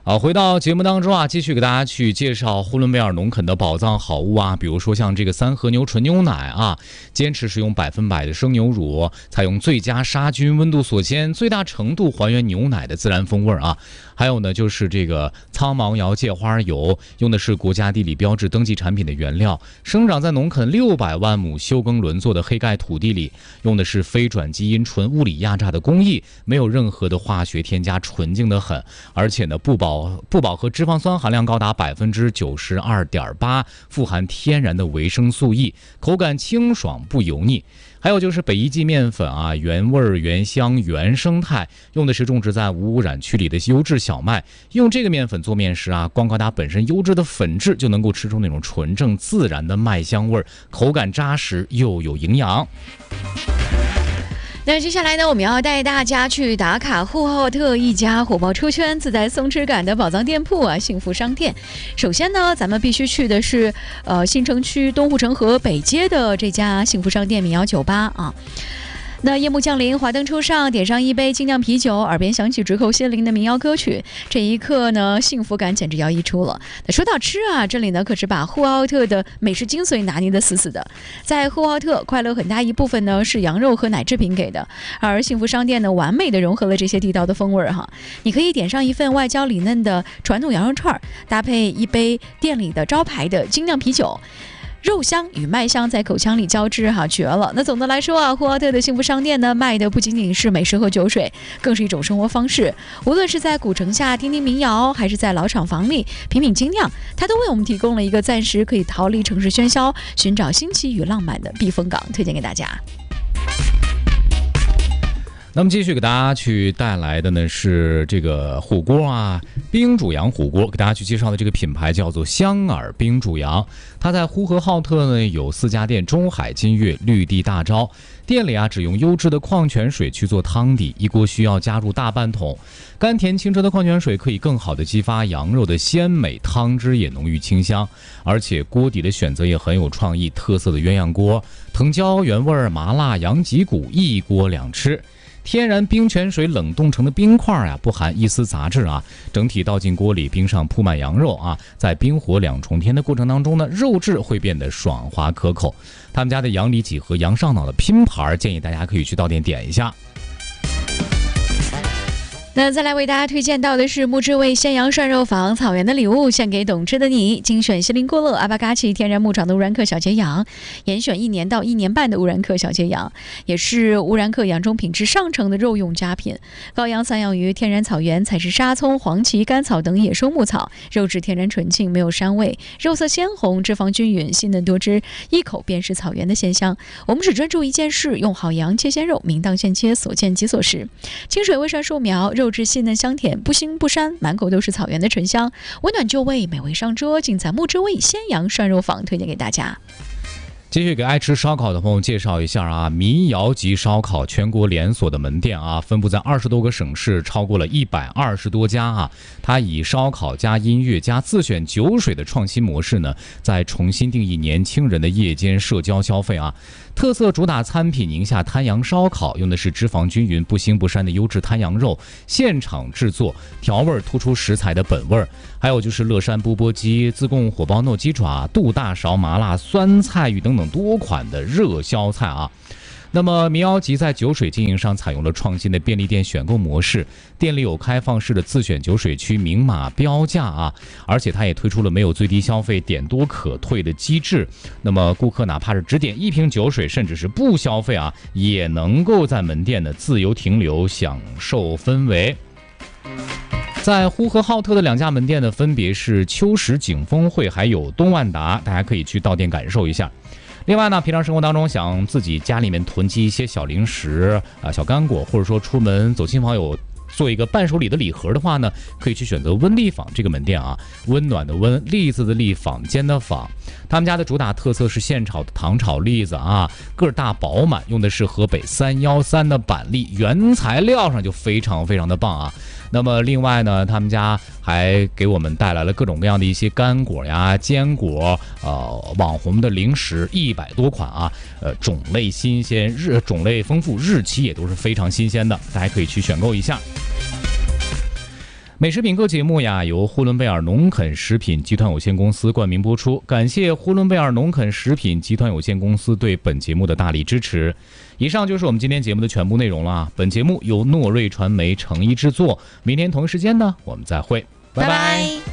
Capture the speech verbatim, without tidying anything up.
好，回到节目当中啊，继续给大家去介绍呼伦贝尔农垦的宝藏好物啊，比如说像这个三和牛纯牛奶啊，坚持使用百分百的生牛乳，采用最佳杀菌、温度锁鲜，最大程度还原牛奶的自然风味啊。还有呢，就是这个苍毛瑶芥花油，用的是国家地理标志登记产品的原料，生长在农垦六百万亩休耕轮作的黑盖土地里，用的是非转基因纯物理压榨的工艺，没有任何的化学添加，纯净的很，而且呢不饱不饱和脂肪酸含量高达百分之九十二点八，富含天然的维生素 E， 口感清爽不油腻。还有就是北一记面粉啊，原味原香原生态，用的是种植在无污染区里的优质小麦。用这个面粉做面食啊，光靠它本身优质的粉质就能够吃出那种纯正自然的麦香味，口感扎实又有营养。 那接下来呢，我们要带大家去打卡呼和浩特一家火爆出圈、自带松弛感的宝藏店铺啊，幸福商店。首先呢，咱们必须去的是呃新城区东护城河北街的这家幸福商店民谣酒吧啊。那夜幕降临，华灯初上，点上一杯精酿啤酒，耳边响起直扣心灵的民谣歌曲，这一刻呢，幸福感简直要溢出了。那说到吃啊，这里呢可是把呼和浩特的美食精髓拿捏得死死的。在呼和浩特，快乐很大一部分呢是羊肉和奶制品给的，而幸福商店呢，完美的融合了这些地道的风味哈。你可以点上一份外焦里嫩的传统羊肉串，搭配一杯店里的招牌的精酿啤酒。肉香与麦香在口腔里交织哈，绝了。那总的来说啊，呼和浩特的幸福商店呢，卖的不仅仅是美食和酒水，更是一种生活方式。无论是在古城下听听民谣，还是在老厂房里品品精酿，它都为我们提供了一个暂时可以逃离城市喧嚣，寻找新奇与浪漫的避风港，推荐给大家。 那么继续给大家去带来的呢是这个火锅啊，冰煮羊火锅，给大家去介绍的这个品牌叫做香耳冰煮羊。它在呼和浩特呢有四家店，中海、金悦、绿地、大招。店里啊只用优质的矿泉水去做汤底，一锅需要加入大半桶。甘甜清澈的矿泉水可以更好的激发羊肉的鲜美，汤汁也浓郁清香。而且锅底的选择也很有创意，特色的鸳鸯锅，藤椒原味麻辣羊脊骨，一锅两吃。天然冰泉水冷冻成的冰块啊，不含一丝杂质啊，整体倒进锅里，冰上铺满羊肉啊，在冰火两重天的过程当中呢，肉质会变得爽滑可口。他们家的羊里脊和羊上脑的拼盘，建议大家可以去到店点一下。 那再来为大家推荐到的是木之味鲜羊涮肉坊，草原的礼物献给懂吃的你，精选锡林郭勒阿巴嘎奇天然牧场的乌兰克小节羊，严选一年到一年半的乌兰克小节羊，也是乌兰克羊中品质上乘的肉用佳品。羔羊散养于天然草原，采食沙葱、黄芪、甘草等野生牧草，肉质天然纯净，没有膻味，肉色鲜红，脂肪均匀，细嫩多汁，一口便是草原的鲜香。我们只专注一件事，用好羊切鲜肉，明当现切，所见即所食。清水微涮树苗，肉质细嫩香甜，不腥不膻，满口都是草原的醇香，温暖就味，美味上桌，尽在木之味鲜羊涮肉坊，推荐给大家。 继续给爱吃烧烤的朋友介绍一下啊，民谣级烧烤全国连锁的门店啊，分布在二十多个省市，超过了一百二十多家啊。它以烧烤加音乐加自选酒水的创新模式呢，在重新定义年轻人的夜间社交消费啊。特色主打餐品宁夏滩羊烧烤，用的是脂肪均匀、不腥不膻的优质滩羊肉，现场制作，调味突出食材的本味。还有就是乐山钵钵鸡、自贡火爆糯鸡爪、杜大勺麻辣酸菜鱼等等多款的热销菜啊。那么民谣集在酒水经营上采用了创新的便利店选购模式，店里有开放式的自选酒水区，明码标价啊，而且它也推出了没有最低消费点多可退的机制。那么顾客哪怕是只点一瓶酒水，甚至是不消费啊，也能够在门店的自由停留，享受氛围。在呼和浩特的两家门店呢，分别是秋实景峰会还有东万达，大家可以去到店感受一下。另外呢，平常生活当中想自己家里面囤积一些小零食啊、小干果，或者说出门走亲访友做一个伴手礼的礼盒的话呢，可以去选择温丽坊这个门店啊，温暖的温，栗子的栗，坊间的坊。他们家的主打特色是现炒的糖炒栗子啊，个儿大饱满，用的是河北三一三的板栗，原材料上就非常非常的棒啊。那么另外呢，他们家还给我们带来了各种各样的一些干果呀、坚果，呃，网红的零食一百多款啊，呃，种类新鲜，日种类丰富，日期也都是非常新鲜的，大家可以去选购一下。 美食品购节目呀，由呼伦贝尔农垦食品集团有限公司冠名播出，感谢呼伦贝尔农垦食品集团有限公司对本节目的大力支持。以上就是我们今天节目的全部内容了。本节目由诺瑞传媒诚意制作，明天同一时间呢，我们再会，拜拜。 拜拜。